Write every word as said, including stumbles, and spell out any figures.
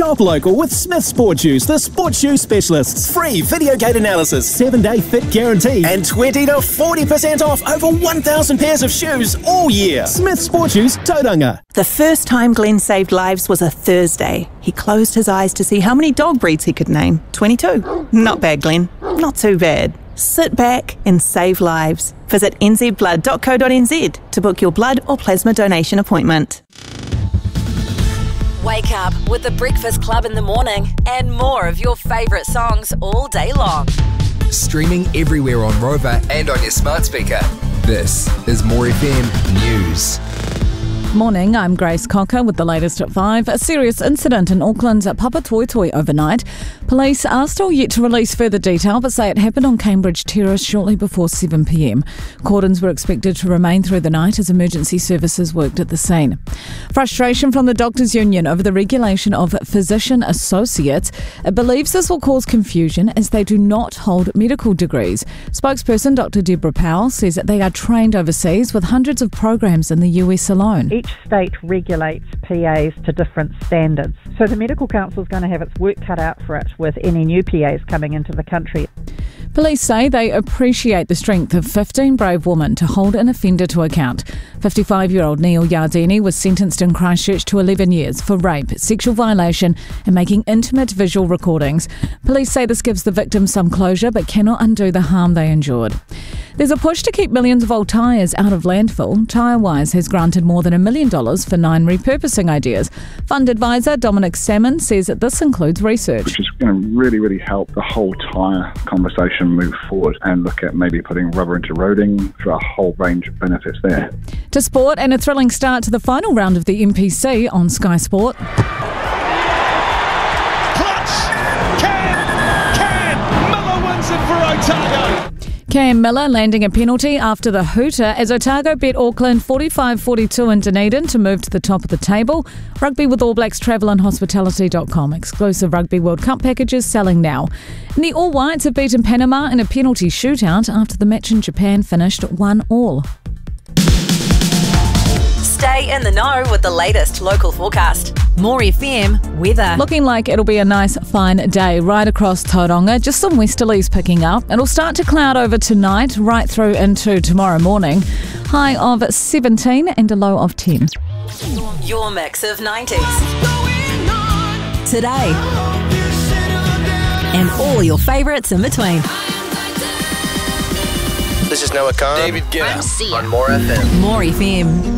Shop local with Smith Sport Shoes, the sports shoe specialists. Free video gate analysis, seven day fit guarantee, and twenty to forty percent off over one thousand pairs of shoes all year. Smith Sport Shoes, Tauranga. The first time Glenn saved lives was a Thursday. He closed his eyes to see how many dog breeds he could name. twenty-two. Not bad, Glenn. Not too bad. Sit back and save lives. Visit n z blood dot co dot n z to book your blood or plasma donation appointment. Wake up with the Breakfast Club in the morning and more of your favourite songs all day long. Streaming everywhere on Rover and on your smart speaker. This is More F M News. Morning, I'm Grace Cocker with the latest at five. A serious incident in Auckland's Papatoetoe overnight. Police are still yet to release further detail but say it happened on Cambridge Terrace shortly before seven p m. Cordons were expected to remain through the night as emergency services worked at the scene. Frustration from the Doctors' Union over the regulation of physician associates. It believes this will cause confusion as they do not hold medical degrees. Spokesperson Doctor Deborah Powell says that they are trained overseas with hundreds of programs in the U S alone. Each state regulates P As to different standards. So the Medical Council is going to have its work cut out for it with any new P As coming into the country. Police say they appreciate the strength of fifteen brave women to hold an offender to account. fifty-five-year-old Neil Yardeni was sentenced in Christchurch to eleven years for rape, sexual violation and making intimate visual recordings. Police say this gives the victims some closure but cannot undo the harm they endured. There's a push to keep millions of old tyres out of landfill. TyreWise has granted more than a million dollars for nine repurposing ideas. Fund advisor Dominic Salmon says that this includes research. Which is going to really, really help the whole tyre conversation move forward and look at maybe putting rubber into roading for a whole range of benefits there. To sport, and a thrilling start to the final round of the M P C on Sky Sport. Clutch! Cam! Cam! Miller wins it for Otago! Cam Miller landing a penalty after the hooter as Otago beat Auckland forty-five forty-two in Dunedin to move to the top of the table. Rugby with All Blacks travel on hospitality dot com. Exclusive Rugby World Cup packages selling now. And the All Whites have beaten Panama in a penalty shootout after the match in Japan finished one all. Stay in the know with the latest local forecast. More F M weather. Looking like it'll be a nice fine day right across Tauranga. Just some westerlies picking up. It'll start to cloud over tonight right through into tomorrow morning. High of seventeen and a low of ten. Your mix of nineties. Today. And all your favourites in between. This is Noah Khan. David Guetta. On More F M. More F M.